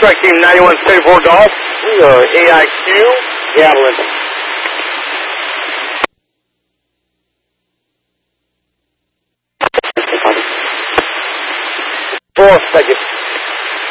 Strike Team 9134 Golf. We are AIQ, Gatlin. 4 seconds.